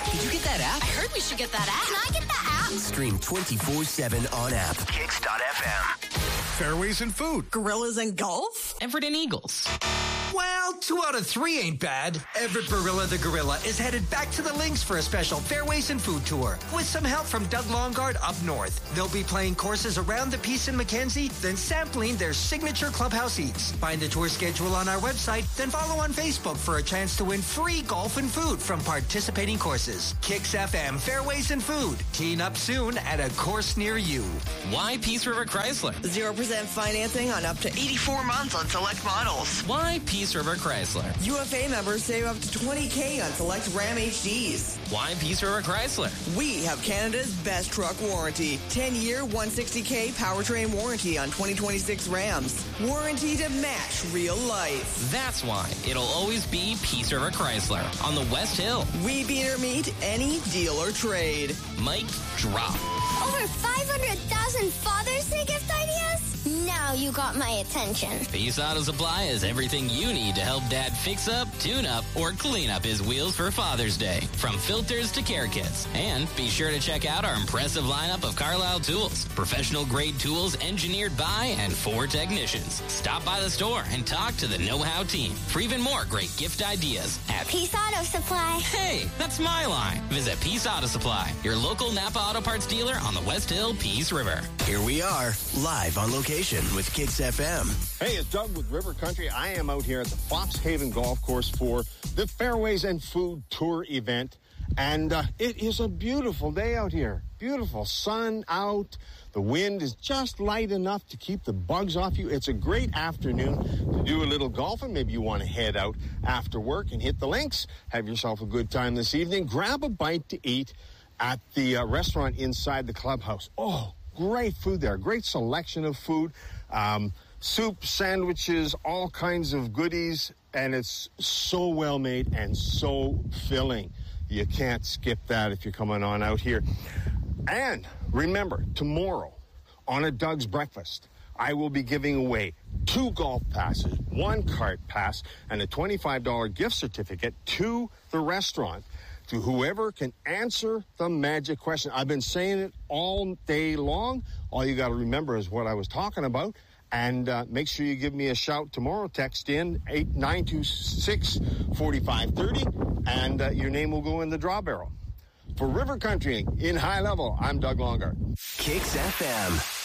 Did you get that app? I heard we should get that app. Can I get that app? Stream 24/7 on app. Kicks.fm. Fairways and food. Gorillas and golf? Everett Eagles. Well, 2 out of 3 ain't bad. Everett Barilla the Gorilla is headed back to the links for a special Fairways and Food Tour. With some help from Doug Longard up north. They'll be playing courses around the Peace in Mackenzie, then sampling their signature clubhouse eats. Find the tour schedule on our website, then follow on Facebook for a chance to win free golf and food from participating courses. Kicks FM Fairways and Food. Teeing up soon at a course near you. Why Peace River Chrysler? 0% financing on up to 84 months on select models. Why Peace River Chrysler? UFA members save up to $20,000 on select Ram HDs. Why Peace River Chrysler? We have Canada's best truck warranty. 10-year, $160,000 powertrain warranty on 2026 Rams. Warranty to match real life. That's why it'll always be Peace River Chrysler on the West Hill. We beat or meet any deal or trade. Mic drop. Over 500,000 Father's Day gift ideas? Now you got my attention. Peace Auto Supply is everything you need to help Dad fix up, tune up, or clean up his wheels for Father's Day. From filters to care kits. And be sure to check out our impressive lineup of Carlisle tools. Professional-grade tools engineered by and for technicians. Stop by the store and talk to the know-how team for even more great gift ideas at Peace Auto Supply. Hey, that's my line. Visit Peace Auto Supply, your local Napa Auto Parts dealer on the West Hill Peace River. Here we are, live on location with Kicks FM. Hey, it's Doug with River Country. I am out here at the Fox Haven Golf Course for the Fairways and Food Tour event. And it is a beautiful day out here. Beautiful sun out. The wind is just light enough to keep the bugs off you. It's a great afternoon to do a little golfing. Maybe you want to head out after work and hit the links. Have yourself a good time this evening. Grab a bite to eat at the restaurant inside the clubhouse. Oh, great food there. Great selection of food. Soup, sandwiches, all kinds of goodies. And it's so well made and so filling. You can't skip that if you're coming on out here. And remember, tomorrow on a Doug's Breakfast, I will be giving away 2 golf passes, 1 cart pass, and a $25 gift certificate to the restaurant to whoever can answer the magic question. I've been saying it all day long. All you got to remember is what I was talking about. And make sure you give me a shout tomorrow. Text in 8926-4530, and your name will go in the draw barrel. For River Country in High Level, I'm Doug Longard. Kicks FM.